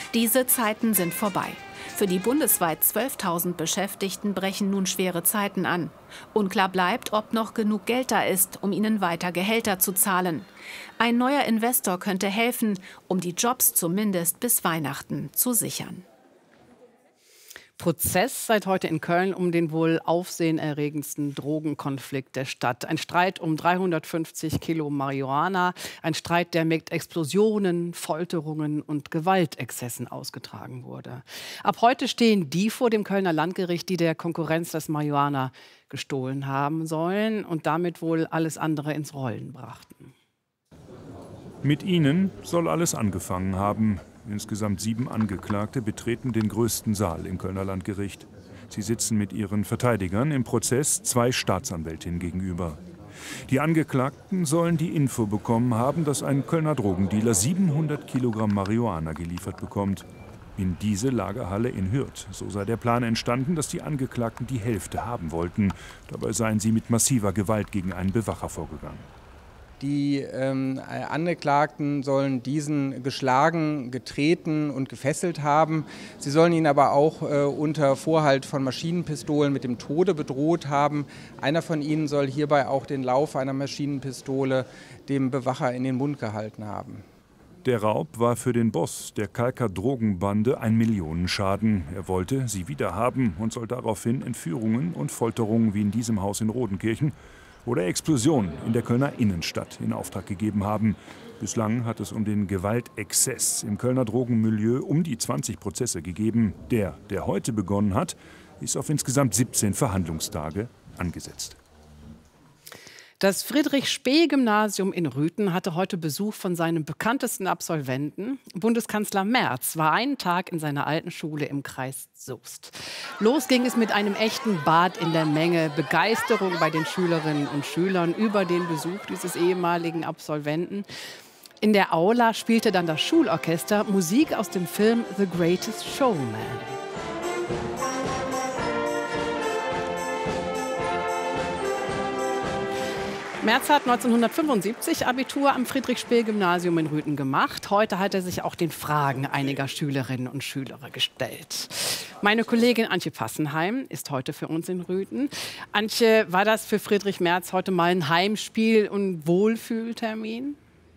Diese Zeiten sind vorbei. Für die bundesweit 12.000 Beschäftigten brechen nun schwere Zeiten an. Unklar bleibt, ob noch genug Geld da ist, um ihnen weiter Gehälter zu zahlen. Ein neuer Investor könnte helfen, um die Jobs zumindest bis Weihnachten zu sichern. Prozess seit heute in Köln um den wohl aufsehenerregendsten Drogenkonflikt der Stadt. Ein Streit um 350 Kilo Marihuana, ein Streit, der mit Explosionen, Folterungen und Gewaltexzessen ausgetragen wurde. Ab heute stehen die vor dem Kölner Landgericht, die der Konkurrenz das Marihuana gestohlen haben sollen und damit wohl alles andere ins Rollen brachten. Mit ihnen soll alles angefangen haben. Insgesamt 7 Angeklagte betreten den größten Saal im Kölner Landgericht. Sie sitzen mit ihren Verteidigern im Prozess 2 Staatsanwältinnen gegenüber. Die Angeklagten sollen die Info bekommen haben, dass ein Kölner Drogendealer 700 Kilogramm Marihuana geliefert bekommt. In diese Lagerhalle in Hürth. So sei der Plan entstanden, dass die Angeklagten die Hälfte haben wollten. Dabei seien sie mit massiver Gewalt gegen einen Bewacher vorgegangen. Die Angeklagten sollen diesen geschlagen, getreten und gefesselt haben. Sie sollen ihn aber auch unter Vorhalt von Maschinenpistolen mit dem Tode bedroht haben. Einer von ihnen soll hierbei auch den Lauf einer Maschinenpistole dem Bewacher in den Mund gehalten haben. Der Raub war für den Boss der Kalker Drogenbande ein Millionenschaden. Er wollte sie wiederhaben und soll daraufhin Entführungen und Folterungen wie in diesem Haus in Rodenkirchen oder Explosionen in der Kölner Innenstadt in Auftrag gegeben haben. Bislang hat es um den Gewaltexzess im Kölner Drogenmilieu um die 20 Prozesse gegeben. Der heute begonnen hat, ist auf insgesamt 17 Verhandlungstage angesetzt. Das Friedrich-Spee-Gymnasium in Rüthen hatte heute Besuch von seinem bekanntesten Absolventen. Bundeskanzler Merz war einen Tag in seiner alten Schule im Kreis Soest. Los ging es mit einem echten Bad in der Menge. Begeisterung bei den Schülerinnen und Schülern über den Besuch dieses ehemaligen Absolventen. In der Aula spielte dann das Schulorchester Musik aus dem Film The Greatest Showman. Merz hat 1975 Abitur am Friedrich-Spee-Gymnasium in Rüthen gemacht. Heute hat er sich auch den Fragen einiger Schülerinnen und Schüler gestellt. Meine Kollegin Antje Passenheim ist heute für uns in Rüthen. Antje, war das für Friedrich Merz heute mal ein Heimspiel- und Wohlfühltermin?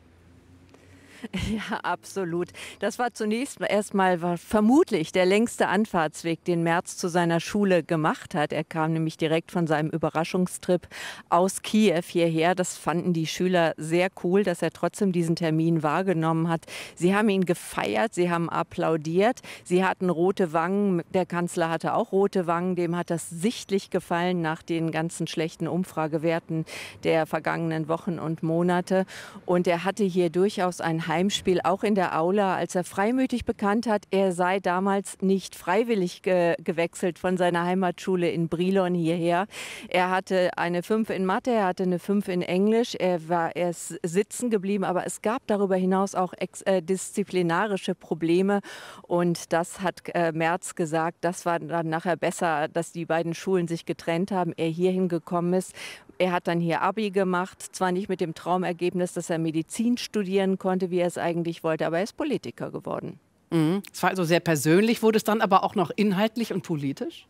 Ja, absolut. Das war zunächst erstmal vermutlich der längste Anfahrtsweg, den Merz zu seiner Schule gemacht hat. Er kam nämlich direkt von seinem Überraschungstrip aus Kiew hierher. Das fanden die Schüler sehr cool, dass er trotzdem diesen Termin wahrgenommen hat. Sie haben ihn gefeiert, sie haben applaudiert, sie hatten rote Wangen. Der Kanzler hatte auch rote Wangen. Dem hat das sichtlich gefallen nach den ganzen schlechten Umfragewerten der vergangenen Wochen und Monate. Und er hatte hier durchaus ein Heimspiel, auch in der Aula, als er freimütig bekannt hat, er sei damals nicht freiwillig gewechselt von seiner Heimatschule in Brilon hierher. Er hatte eine 5 in Mathe, er hatte eine 5 in Englisch, er ist sitzen geblieben, aber es gab darüber hinaus auch disziplinarische Probleme und das hat Merz gesagt, das war dann nachher besser, dass die beiden Schulen sich getrennt haben, er hierhin gekommen ist. Er hat dann hier Abi gemacht, zwar nicht mit dem Traumergebnis, dass er Medizin studieren konnte, wie er es eigentlich wollte, aber er ist Politiker geworden. Es war also sehr persönlich, wurde es dann aber auch noch inhaltlich und politisch?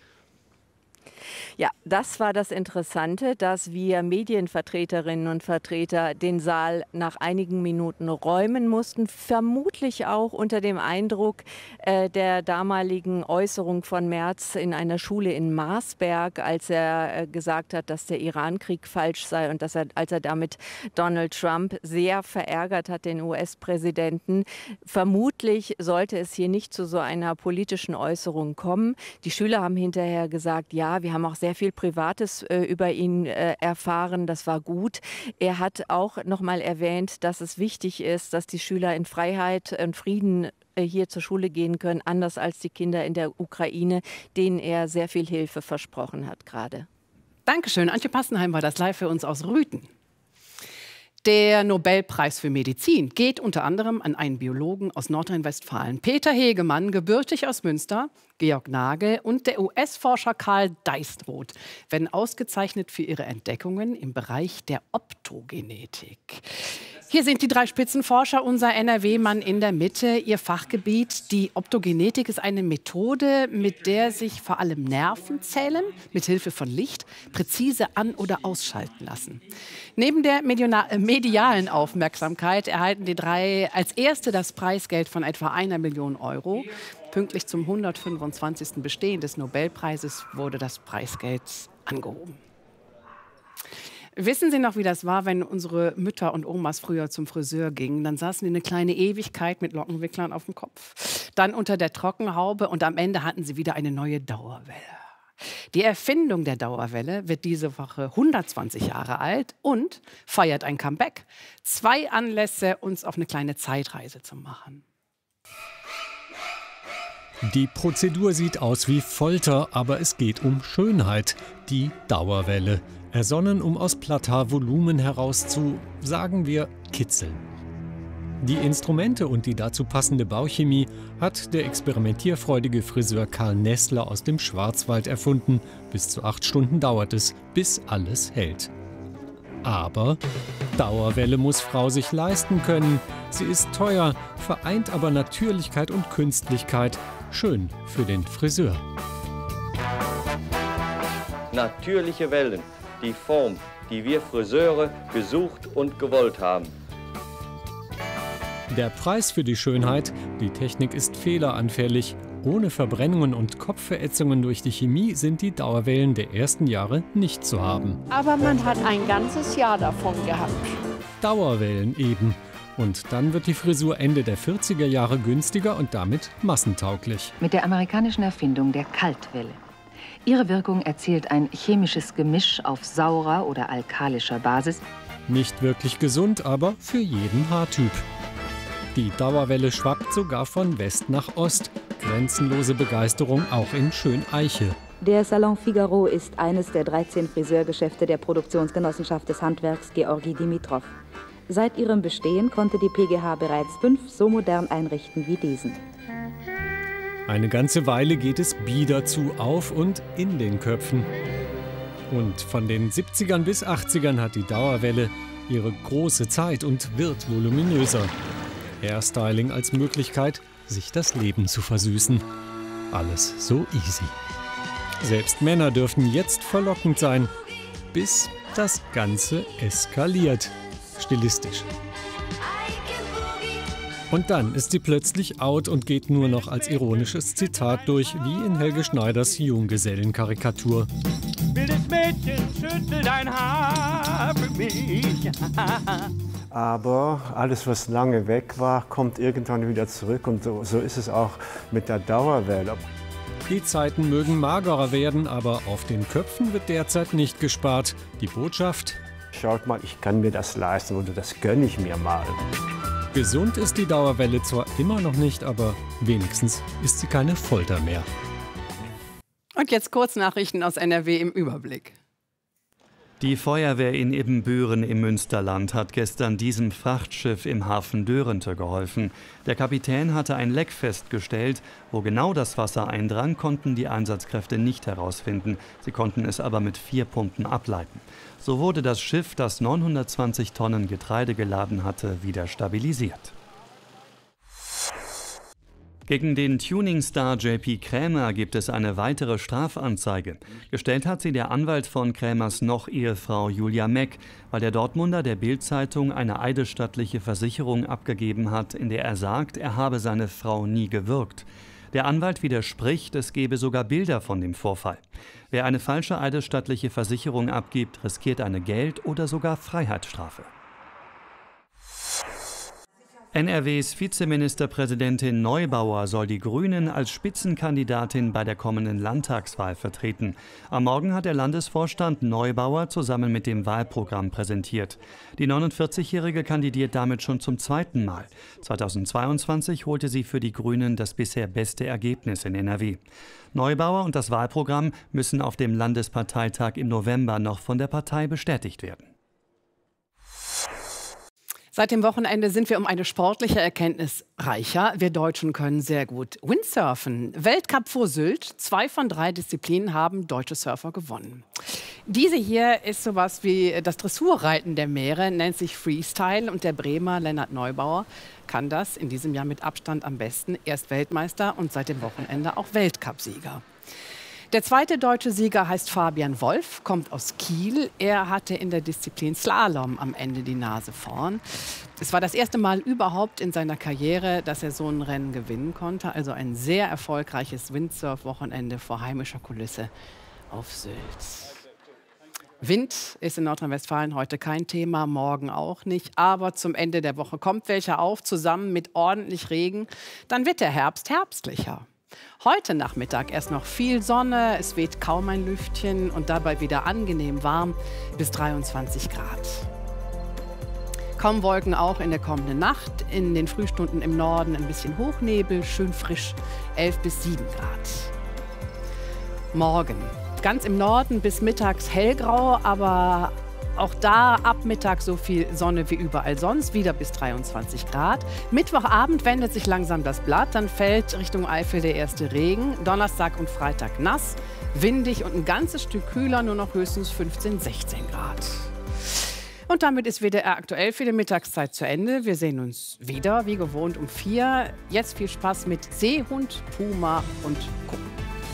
Ja, das war das Interessante, dass wir Medienvertreterinnen und Vertreter den Saal nach einigen Minuten räumen mussten, vermutlich auch unter dem Eindruck der damaligen Äußerung von Merz in einer Schule in Marsberg, als er gesagt hat, dass der Irankrieg falsch sei und dass als er damit Donald Trump sehr verärgert hat, den US-Präsidenten. Vermutlich sollte es hier nicht zu so einer politischen Äußerung kommen. Die Schüler haben hinterher gesagt, ja, wir haben auch sehr viel Privates über ihn erfahren. Das war gut. Er hat auch noch mal erwähnt, dass es wichtig ist, dass die Schüler in Freiheit und Frieden hier zur Schule gehen können, anders als die Kinder in der Ukraine, denen er sehr viel Hilfe versprochen hat gerade. Dankeschön. Antje Passenheim war das live für uns aus Rüthen. Der Nobelpreis für Medizin geht unter anderem an einen Biologen aus Nordrhein-Westfalen, Peter Hegemann, gebürtig aus Münster, Georg Nagel und der US-Forscher Karl Deisroth werden ausgezeichnet für ihre Entdeckungen im Bereich der Optogenetik. Hier sind die 3 Spitzenforscher, unser NRW-Mann in der Mitte. Ihr Fachgebiet, die Optogenetik, ist eine Methode, mit der sich vor allem Nervenzellen mit Hilfe von Licht präzise an- oder ausschalten lassen. Neben der medialen Aufmerksamkeit erhalten die 3 als erste das Preisgeld von etwa 1 Million Euro. Pünktlich zum 125. Bestehen des Nobelpreises wurde das Preisgeld angehoben. Wissen Sie noch, wie das war, wenn unsere Mütter und Omas früher zum Friseur gingen? Dann saßen die eine kleine Ewigkeit mit Lockenwicklern auf dem Kopf, dann unter der Trockenhaube und am Ende hatten sie wieder eine neue Dauerwelle. Die Erfindung der Dauerwelle wird diese Woche 120 Jahre alt und feiert ein Comeback. 2 Anlässe, uns auf eine kleine Zeitreise zu machen. Die Prozedur sieht aus wie Folter, aber es geht um Schönheit, die Dauerwelle. Ersonnen, um aus Platthaar Volumen heraus zu, sagen wir, kitzeln. Die Instrumente und die dazu passende Bauchemie hat der experimentierfreudige Friseur Karl Nessler aus dem Schwarzwald erfunden. Bis zu 8 Stunden dauert es, bis alles hält. Aber Dauerwelle muss Frau sich leisten können. Sie ist teuer, vereint aber Natürlichkeit und Künstlichkeit. Schön für den Friseur. Natürliche Wellen, die Form, die wir Friseure gesucht und gewollt haben. Der Preis für die Schönheit, die Technik ist fehleranfällig. Ohne Verbrennungen und Kopfverätzungen durch die Chemie sind die Dauerwellen der ersten Jahre nicht zu haben. Aber man hat ein ganzes Jahr davon gehabt. Dauerwellen eben. Und dann wird die Frisur Ende der 40er Jahre günstiger und damit massentauglich. Mit der amerikanischen Erfindung der Kaltwelle. Ihre Wirkung erzielt ein chemisches Gemisch auf saurer oder alkalischer Basis. Nicht wirklich gesund, aber für jeden Haartyp. Die Dauerwelle schwappt sogar von West nach Ost. Grenzenlose Begeisterung auch in Schöneiche. Der Salon Figaro ist eines der 13 Friseurgeschäfte der Produktionsgenossenschaft des Handwerks Georgi Dimitrov. Seit ihrem Bestehen konnte die PGH bereits 5 so modern einrichten wie diesen. Eine ganze Weile geht es bieder zu auf und in den Köpfen. Und von den 70ern bis 80ern hat die Dauerwelle ihre große Zeit und wird voluminöser. Hairstyling als Möglichkeit, sich das Leben zu versüßen. Alles so easy. Selbst Männer dürfen jetzt verlockend sein, bis das Ganze eskaliert. Stilistisch. Und dann ist sie plötzlich out und geht nur noch als ironisches Zitat durch, wie in Helge Schneiders Junggesellenkarikatur. Wildes Mädchen, schüttel dein Haar für mich. Aber alles, was lange weg war, kommt irgendwann wieder zurück. Und so ist es auch mit der Dauerwelle. Die Zeiten mögen magerer werden, aber auf den Köpfen wird derzeit nicht gespart. Die Botschaft: Schaut mal, ich kann mir das leisten oder das gönne ich mir mal. Gesund ist die Dauerwelle zwar immer noch nicht, aber wenigstens ist sie keine Folter mehr. Und jetzt Kurznachrichten aus NRW im Überblick. Die Feuerwehr in Ibbenbüren im Münsterland hat gestern diesem Frachtschiff im Hafen Dörrente geholfen. Der Kapitän hatte ein Leck festgestellt. Wo genau das Wasser eindrang, konnten die Einsatzkräfte nicht herausfinden. Sie konnten es aber mit 4 Pumpen ableiten. So wurde das Schiff, das 920 Tonnen Getreide geladen hatte, wieder stabilisiert. Gegen den Tuningstar JP Krämer gibt es eine weitere Strafanzeige. Gestellt hat sie der Anwalt von Krämers Noch-Ehefrau Julia Meck, weil der Dortmunder der Bild-Zeitung eine eidesstattliche Versicherung abgegeben hat, in der er sagt, er habe seine Frau nie gewürgt. Der Anwalt widerspricht, es gebe sogar Bilder von dem Vorfall. Wer eine falsche eidesstattliche Versicherung abgibt, riskiert eine Geld- oder sogar Freiheitsstrafe. NRWs Vizeministerpräsidentin Neubauer soll die Grünen als Spitzenkandidatin bei der kommenden Landtagswahl vertreten. Am Morgen hat der Landesvorstand Neubauer zusammen mit dem Wahlprogramm präsentiert. Die 49-Jährige kandidiert damit schon zum 2. Mal. 2022 holte sie für die Grünen das bisher beste Ergebnis in NRW. Neubauer und das Wahlprogramm müssen auf dem Landesparteitag im November noch von der Partei bestätigt werden. Seit dem Wochenende sind wir um eine sportliche Erkenntnis reicher. Wir Deutschen können sehr gut Windsurfen. Weltcup vor Sylt. 2 von 3 Disziplinen haben deutsche Surfer gewonnen. Diese hier ist sowas wie das Dressurreiten der Meere, nennt sich Freestyle. Und der Bremer Lennart Neubauer kann das in diesem Jahr mit Abstand am besten. Erst Weltmeister und seit dem Wochenende auch Weltcupsieger. Der zweite deutsche Sieger heißt Fabian Wolf, kommt aus Kiel. Er hatte in der Disziplin Slalom am Ende die Nase vorn. Es war das erste Mal überhaupt in seiner Karriere, dass er so ein Rennen gewinnen konnte. Also ein sehr erfolgreiches Windsurf-Wochenende vor heimischer Kulisse auf Sylt. Wind ist in Nordrhein-Westfalen heute kein Thema, morgen auch nicht. Aber zum Ende der Woche kommt welcher auf, zusammen mit ordentlich Regen. Dann wird der Herbst herbstlicher. Heute Nachmittag erst noch viel Sonne, es weht kaum ein Lüftchen und dabei wieder angenehm warm bis 23 Grad. Kaum Wolken auch in der kommenden Nacht, in den Frühstunden im Norden ein bisschen Hochnebel, schön frisch, 11 bis 7 Grad. Morgen ganz im Norden bis mittags hellgrau, aber auch da ab Mittag so viel Sonne wie überall sonst, wieder bis 23 Grad. Mittwochabend wendet sich langsam das Blatt, dann fällt Richtung Eifel der erste Regen. Donnerstag und Freitag nass, windig und ein ganzes Stück kühler, nur noch höchstens 15, 16 Grad. Und damit ist WDR aktuell für die Mittagszeit zu Ende. Wir sehen uns wieder, wie gewohnt, um 4. Jetzt viel Spaß mit Seehund, Puma und Kucken.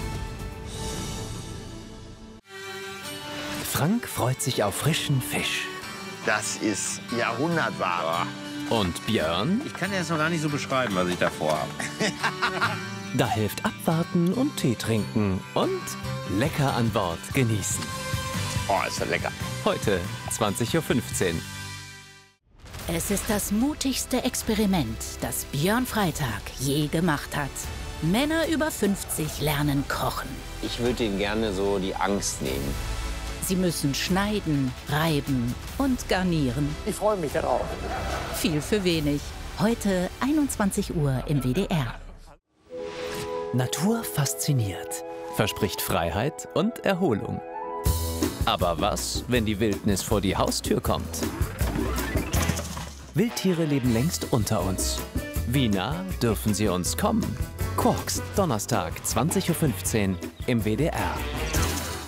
Frank freut sich auf frischen Fisch. Das ist Jahrhundertware. Und Björn? Ich kann jetzt noch gar nicht so beschreiben, was ich davor habe. Da hilft abwarten und Tee trinken und lecker an Bord genießen. Oh, ist ja lecker. Heute 20:15 Uhr. Es ist das mutigste Experiment, das Björn Freitag je gemacht hat. Männer über 50 lernen kochen. Ich würde ihnen gerne so die Angst nehmen. Sie müssen schneiden, reiben und garnieren. Ich freue mich darauf. Viel für wenig. Heute 21 Uhr im WDR. Natur fasziniert, verspricht Freiheit und Erholung. Aber was, wenn die Wildnis vor die Haustür kommt? Wildtiere leben längst unter uns. Wie nah dürfen sie uns kommen? Quarks, Donnerstag, 20:15 Uhr im WDR.